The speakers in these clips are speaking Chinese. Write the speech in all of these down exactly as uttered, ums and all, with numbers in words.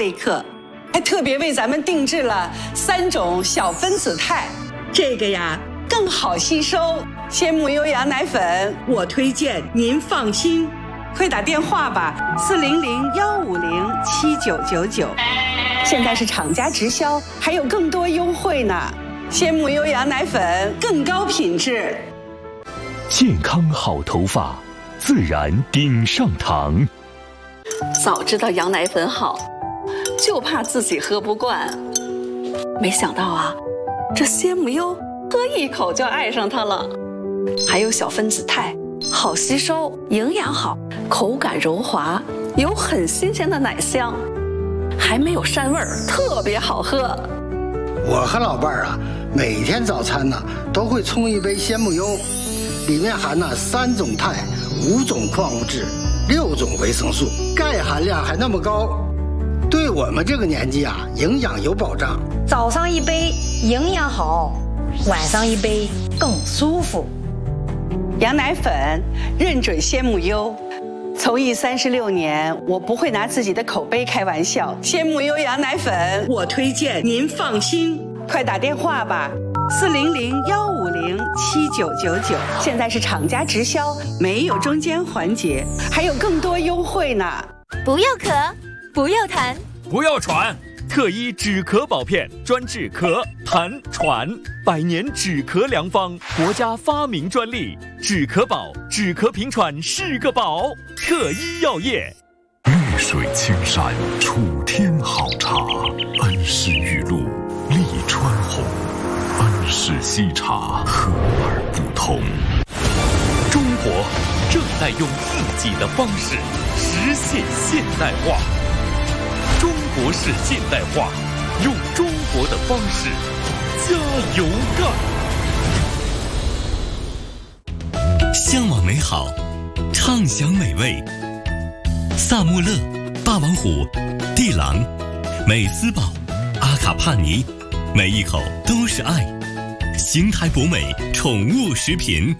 备课，还特别为咱们定制了三种小分子肽，这个呀更好吸收。鲜母优羊奶粉，我推荐您放心，快打电话吧，四零零幺五零七九九九。现在是厂家直销，还有更多优惠呢。鲜母优羊奶粉更高品质， 健康好头发，自然顶上堂。 早知道羊奶粉好，就怕自己喝不惯。没想到啊，这鲜母优喝一口就爱上它了。还有小分子肽，好吸收，营养好，口感柔滑，有很新鲜的奶香，还没有膻味儿，特别好喝。 我和老伴儿啊，每天早餐呢都会冲一杯鲜母优，里面含了三种肽、五种矿物质、六种维生素，钙含量还那么高，对我们这个年纪啊，营养有保障。 早上一杯营养好，晚上一杯更舒服。 羊奶粉认准鲜母优，从艺三十六年，我不会拿自己的口碑开玩笑。鲜母优羊奶粉，我推荐您放心，快打电话吧，四零零幺五零七九九九。现在是厂家直销，没有中间环节，还有更多优惠呢。 不要咳，不要痰， 不要喘。特医止咳宝片专治咳、痰、喘，百年止咳良方，国家发明专利。止咳宝，止咳平喘是个宝。特医药业。 绿水青山楚天好茶，恩施玉露丽川红，恩施西茶和而不同。 中国正在用自己的方式实现现代化。中国式现代化，用中国的方式加油干！ 向往美好，畅享美味。萨穆勒、霸王虎、地朗、美斯宝、阿卡帕尼，每一口都是爱。邢台博美宠物食品。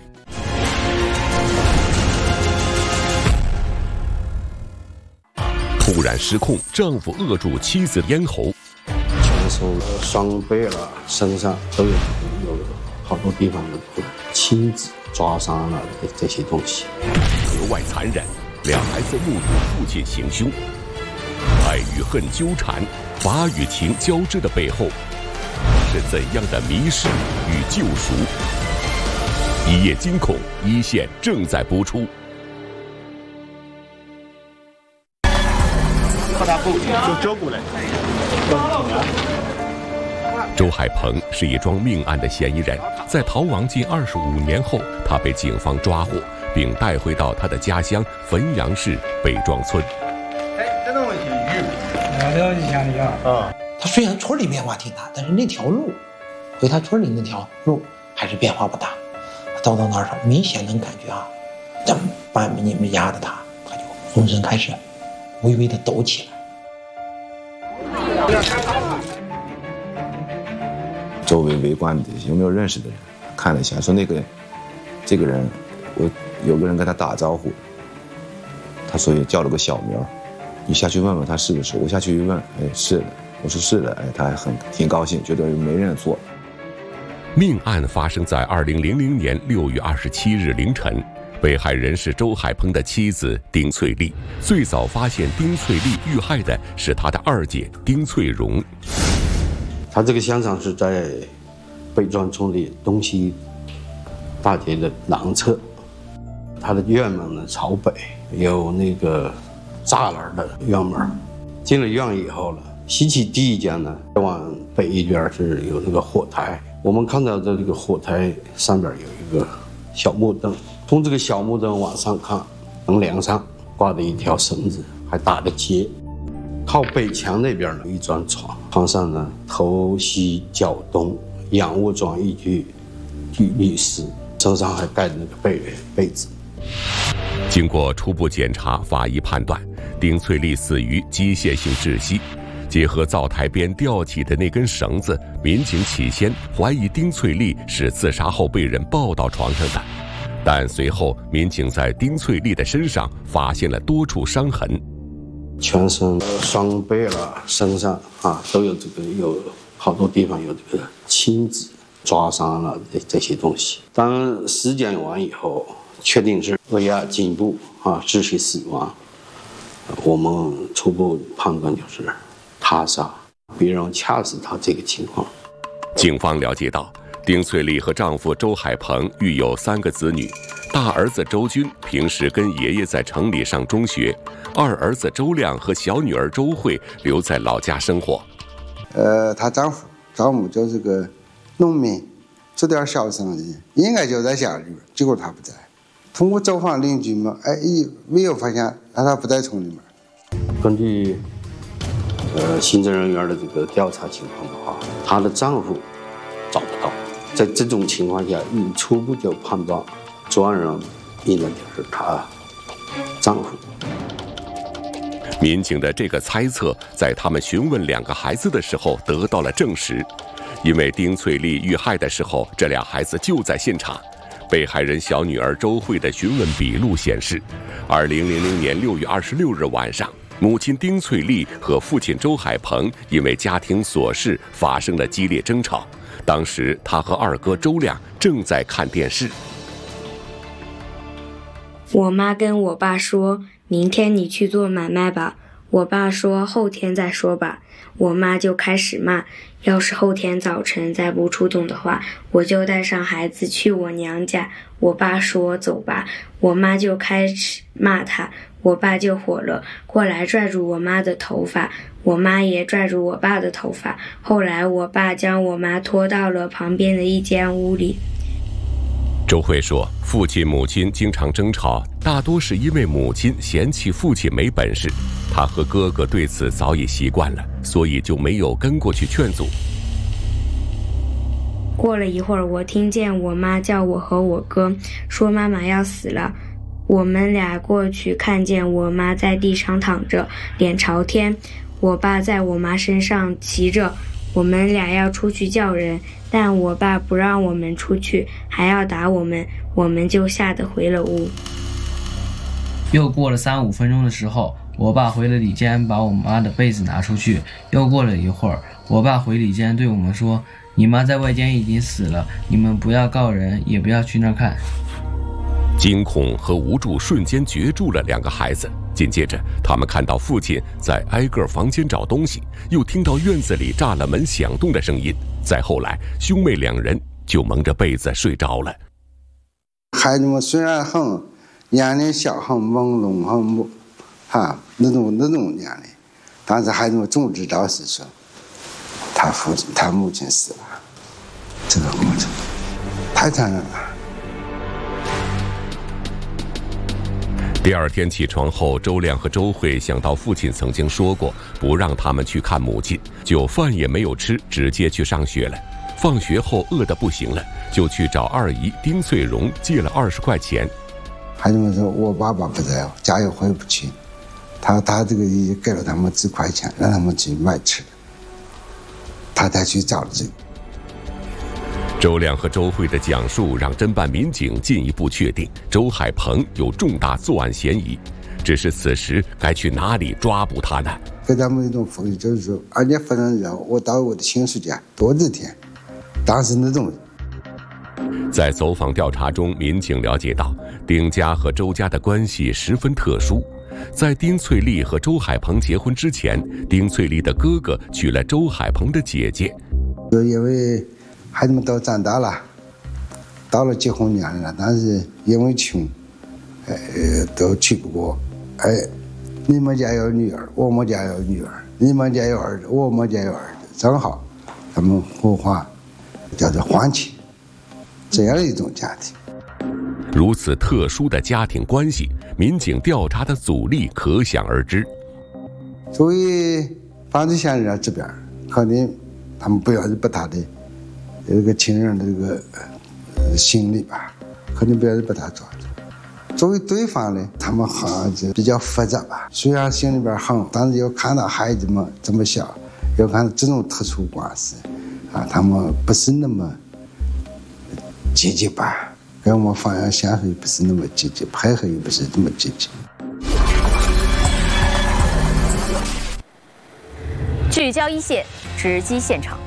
突然失控，丈夫扼住妻子咽喉， 全手、双背了，身上都有有好多地方有亲自抓伤了这些东西。 格外残忍，两孩子目睹父亲行凶，爱与恨纠缠，法与情交织的背后，是怎样的迷失与救赎？一夜惊恐，一线正在播出。周海鹏是一桩命案的嫌疑人，在逃亡近二十五年后，他被警方抓获，并带回到他的家乡汾阳市北庄村。 哎，这东西鱼，了解一下呀。啊， 他虽然村里变化挺大，但是那条路，回他村里那条路还是变化不大。走到那儿上，明显能感觉啊，这半米你们压着他，他就浑身开始微微的抖起来。 周围围观的有没有认识的人看了一下，说那个这个人，我有个人跟他打招呼，他说也叫了个小名，你下去问问他是不是。我下去一问，哎，是的，我说是的，哎，他还很挺高兴，觉得没认错。 命案发生在二零零零年六月二十七日凌晨。被害人是周海鹏的妻子丁翠丽，最早发现丁翠丽遇害的是她的二姐丁翠荣。 他这个香厂是在北庄村的东西大街的南侧，他的院门呢朝北，有那个栅栏的院门。进了院以后呢，西起第一间呢，往北一边是有那个火台，我们看到的这个火台上边有一个小木凳。从这个小木凳往上看，横梁上挂着一条绳子，还打着结。靠北墙那边呢，一张床，床上呢头西脚东，仰卧状一具具女尸，身上还盖着那个被被子。 经过初步检查，法医判断丁翠丽死于机械性窒息。结合灶台边吊起的那根绳子，民警起先怀疑丁翠丽是自杀后被人抱到床上的。但随后，民警在丁翠丽的身上发现了多处伤痕。 全身、双背了、身上啊都有这个有好多地方有这个青紫、抓伤了这这些东西。当尸检完以后，确定是额压颈部啊窒息死亡，我们初步判断就是他杀，别人掐死他这个情况。 警方了解到，丁翠丽和丈夫周海鹏育有三个子女，大儿子周军平时跟爷爷在城里上中学，二儿子周亮和小女儿周慧留在老家生活。 呃，她丈夫丈夫就是个农民，做点小生意，应该就在家里边，结果他不在。通过走访邻居们，哎，没有发现让他不在村里面。 根据呃行政人员的这个调查情况的话，她的丈夫找不到，在这种情况下，你初步就判断作案人应该就是她丈夫。 民警的这个猜测，在他们询问两个孩子的时候得到了证实，因为丁翠丽遇害的时候，这俩孩子就在现场。被害人小女儿周慧的询问笔录显示，二零零零年六月二十六日晚上，母亲丁翠丽和父亲周海鹏因为家庭琐事发生了激烈争吵。当时他和二哥周亮正在看电视。 我妈跟我爸说，明天你去做买卖吧。我爸说后天再说吧。我妈就开始骂，要是后天早晨再不出动的话，我就带上孩子去我娘家。我爸说走吧，我妈就开始骂他，我爸就火了，过来拽住我妈的头发，我妈也拽住我爸的头发。后来我爸将我妈拖到了旁边的一间屋里。 周慧说，父亲母亲经常争吵，大多是因为母亲嫌弃父亲没本事，他和哥哥对此早已习惯了，所以就没有跟过去劝阻。 过了一会儿，我听见我妈叫我和我哥，说妈妈要死了。我们俩过去，看见我妈在地上躺着，脸朝天，我爸在我妈身上骑着。我们俩要出去叫人，但我爸不让我们出去，还要打我们，我们就吓得回了屋。 又过了三五分钟的时候，我爸回了里间，把我妈的被子拿出去。又过了一会儿，我爸回里间对我们说，你妈在外间已经死了，你们不要告人，也不要去那儿看。 惊恐和无助瞬间攫住了两个孩子。紧接着，他们看到父亲在挨个房间找东西，又听到院子里栅栏门响动的声音。再后来，兄妹两人就蒙着被子睡着了。 孩子们虽然很年龄小、很朦胧、很模哈那种那种年龄，但是孩子们总知道是说，他父亲、他母亲死了，这个过程太残忍了。 第二天起床后，周亮和周慧想到父亲曾经说过不让他们去看母亲，就饭也没有吃，直接去上学了。放学后饿得不行了，就去找二姨丁翠荣借了二十块钱。 孩子们说，我爸爸不在，家也回不去，他他这个也给了他们几块钱，让他们去买吃的，他才去找这个。 周亮和周慧的讲述让侦办民警进一步确定周海鹏有重大作案嫌疑，只是此时该去哪里抓捕他呢？ 给他们一种风气，就是说，二年发生人，我到我的亲属家多几天，当时那种。 在走访调查中，民警了解到丁家和周家的关系十分特殊。在丁翠丽和周海鹏结婚之前，丁翠丽的哥哥娶了周海鹏的姐姐。 就因为孩子们都长大了，到了结婚年龄了，但是因为穷，呃，都娶不过。哎，你们家有女儿，我们家有女儿；你们家有儿子，我们家有儿子，正好，他们互换，叫做换妻，这样一种家庭。 如此特殊的家庭关系，民警调查的阻力可想而知。 所以犯罪嫌疑人这边肯定他们不要把他的这个亲人的这个呃心理吧，肯定不要把他抓住。作为对方呢，他们好像就比较复杂吧，虽然心里边狠，但是要看到孩子们这么小，要看到这种特殊关系啊，他们不是那么积极吧。跟我们方向线索也不是那么积极，配合也不是那么积极。 聚焦一线，直击现场。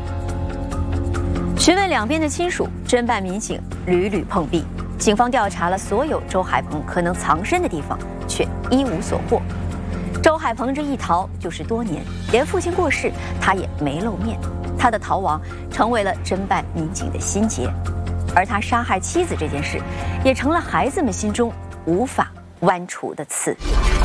询问两边的亲属，侦办民警屡屡碰壁。警方调查了所有周海鹏可能藏身的地方，却一无所获。周海鹏这一逃就是多年，连父亲过世他也没露面。他的逃亡成为了侦办民警的心结，而他杀害妻子这件事，也成了孩子们心中无法剜除的刺。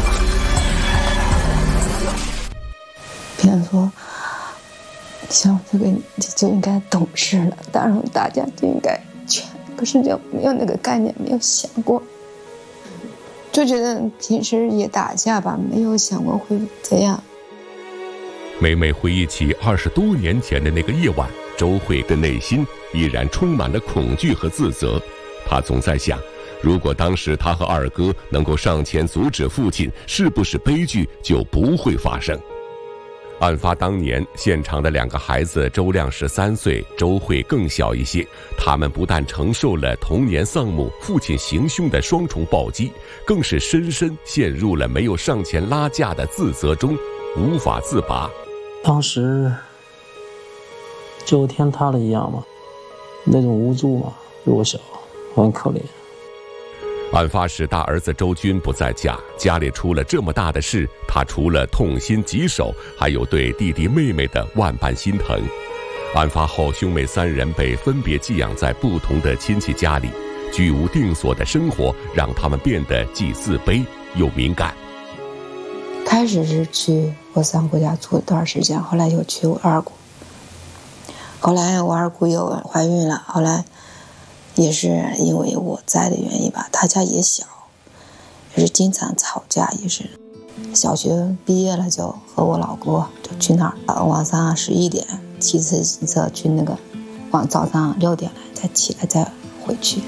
别人说，像这个年纪就应该懂事了，当然大家就应该劝，可是就没有那个概念，没有想过，就觉得平时也打架吧，没有想过会这样。 每每回忆起二十多年前的那个夜晚，周慧的内心依然充满了恐惧和自责。她总在想，如果当时她和二哥能够上前阻止父亲，是不是悲剧就不会发生？案发当年，现场的两个孩子周亮十三岁，周慧更小一些。他们不但承受了童年丧母、父亲行凶的双重暴击，更是深深陷入了没有上前拉架的自责中，无法自拔。 当时就天塌了一样嘛，那种无助嘛，弱小，很可怜。 案发时，大儿子周军不在家，家里出了这么大的事，他除了痛心疾首，还有对弟弟妹妹的万般心疼。案发后，兄妹三人被分别寄养在不同的亲戚家里，居无定所的生活让他们变得既自卑又敏感。 开始是去我三姑家住一段时间，后来又去我二姑。后来我二姑又怀孕了，后来也是因为我在的原因吧，她家也小，也是经常吵架，也是小学毕业了就和我老姑就去那儿，晚上十一点骑自行车去那个，晚早上六点来再起来再回去。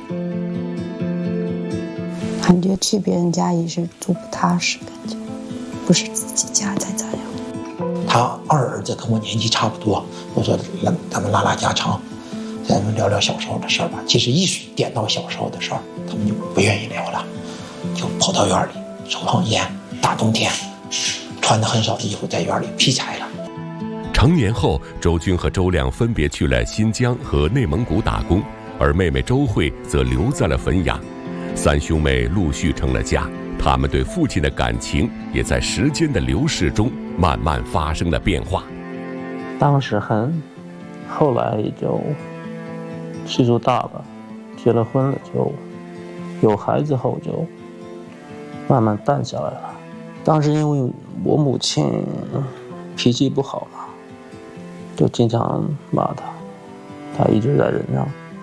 感觉去别人家也是住不踏实，感觉不是自己家在这样。 他二儿子跟我年纪差不多，我说咱们拉拉家常，咱们聊聊小时候的事儿吧。其实一点到小时候的事儿，他们就不愿意聊了，就跑到院里抽上烟，大冬天穿的很少的衣服在院里劈柴了。 成年后，周军和周亮分别去了新疆和内蒙古打工，而妹妹周慧则留在了汾阳。三兄妹陆续成了家，他们对父亲的感情也在时间的流逝中慢慢发生了变化。 当时很，后来也就岁数大了，结了婚了，就有孩子后就慢慢淡下来了。当时因为我母亲脾气不好嘛，就经常骂她，她一直在忍让。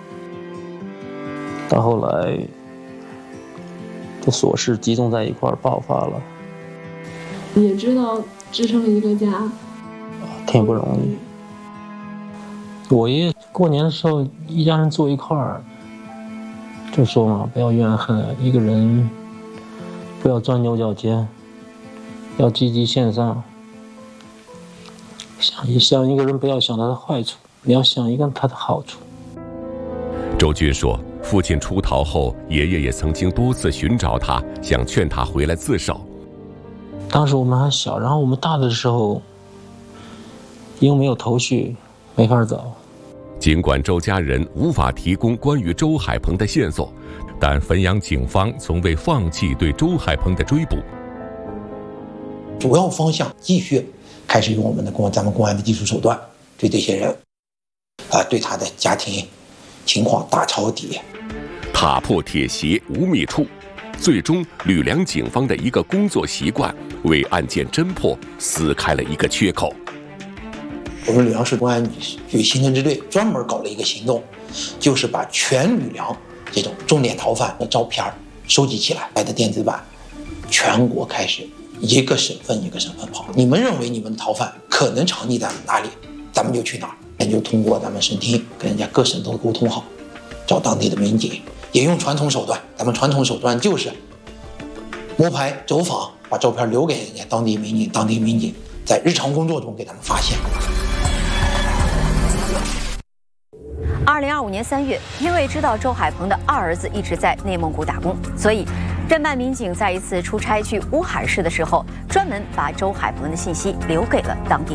到后来这琐事集中在一块儿爆发了， 也知道支撑一个家挺不容易。我爷爷过年的时候一家人坐一块儿，就说嘛，不要怨恨，一个人不要钻牛角尖，要积极向上，想一想一个人不要想他的坏处，你要想一个他的好处。 周军说，父亲出逃后，爷爷也曾经多次寻找他，想劝他回来自首。 当时我们还小，然后我们大的时候因为没有头绪没法走。 尽管周家人无法提供关于周海鹏的线索，但汾阳警方从未放弃对周海鹏的追捕。 主要方向继续开始用我们的公咱们公安的技术手段，对这些人啊、呃，对他的家庭情况大抄底， 踏破铁鞋无觅处。最终，吕梁警方的一个工作习惯为案件侦破撕开了一个缺口。 我们吕梁市公安局刑侦支队专门搞了一个行动，就是把全吕梁这种重点逃犯的照片收集起来，拍的电子版，全国开始一个省份一个省份跑。你们认为你们的逃犯可能藏匿在哪里，咱们就去哪儿。那就通过咱们省厅跟人家各省都沟通好，找当地的民警，也用传统手段。咱们传统手段就是摸排走访，把照片留给人家当地民警，当地民警在日常工作中给他们发现。 二零二五年三月，因为知道周海鹏的二儿子一直在内蒙古打工，所以侦办民警在一次出差去乌海市的时候，专门把周海鹏的信息留给了当地